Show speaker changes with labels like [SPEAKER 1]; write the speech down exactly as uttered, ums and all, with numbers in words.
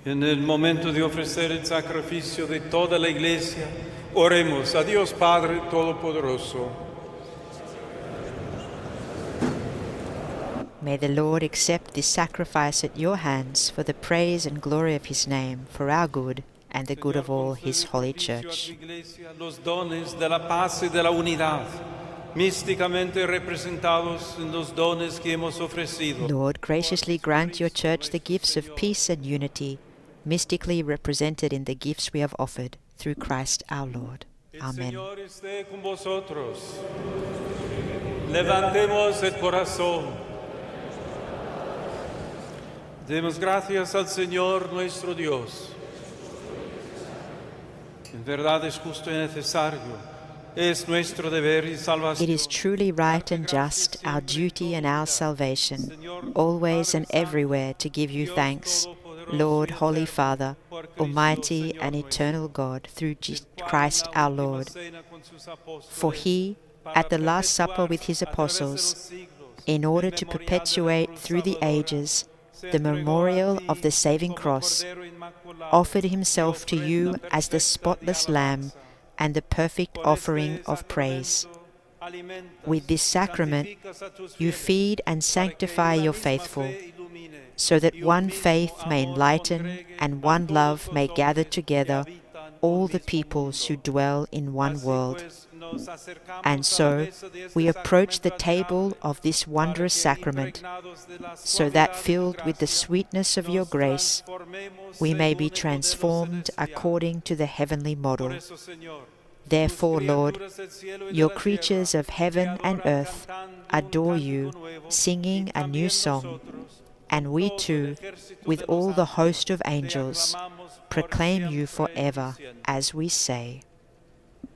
[SPEAKER 1] En el momento de ofrecer el sacrificio de toda la Iglesia, oremos a Dios Padre Todopoderoso.
[SPEAKER 2] May the Lord accept this sacrifice at your hands for the praise and glory of his name, for our good and the good of all his holy church.
[SPEAKER 1] Los dones de la paz y de la unidad, místicamente representados en los dones que hemos ofrecido.
[SPEAKER 2] Lord, graciously grant your church the gifts of peace and unity, mystically represented in the gifts we have offered, through Christ our Lord. Amen.
[SPEAKER 1] El Señor esté con vosotros. Levantemos el corazón. Demos gracias al Señor nuestro Dios. En verdad es justo y necesario. Es nuestro deber y salvación.
[SPEAKER 2] It is truly right and just, our duty and our salvation, always and everywhere to give you thanks, Lord, Holy Father, Almighty and eternal God, through Jesus Christ our Lord. For he, at the Last Supper with his apostles, in order to perpetuate through the ages the memorial of the saving cross, offered himself to you as the spotless Lamb and the perfect offering of praise. With this sacrament, you feed and sanctify your faithful, so that one faith may enlighten and one love may gather together all the peoples who dwell in one world. And so we approach the table of this wondrous sacrament, so that filled with the sweetness of your grace, we may be transformed according to the heavenly model. Therefore, Lord, your creatures of heaven and earth adore you, singing a new song, and we too, with all the host of angels, proclaim you forever, as we say.